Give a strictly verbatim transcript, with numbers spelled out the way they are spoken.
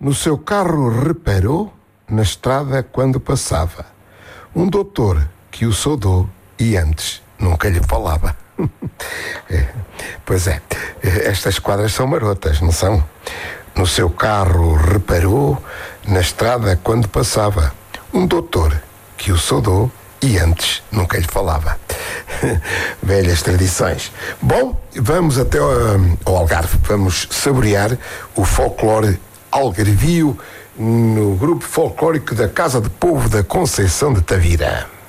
No seu carro reparou, na estrada quando passava, um doutor que o saudou e antes nunca lhe falava. É, pois é, estas quadras são marotas, não são? No seu carro reparou, na estrada quando passava, um doutor que o saudou e antes nunca lhe falava. Velhas tradições. Bom, vamos até ao, ao Algarve, vamos saborear o folclore algarvio no grupo folclórico da Casa de Povo da Conceição de Tavira.